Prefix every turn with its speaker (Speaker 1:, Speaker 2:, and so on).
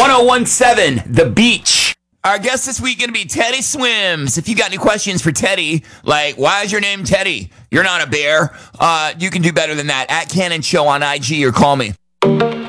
Speaker 1: 1017, The Beach. Our guest this week going to be Teddy Swims. If you got any questions for Teddy, like, why is your name Teddy? You're not a bear. You can do better than that. At Cannon Show on IG or call me.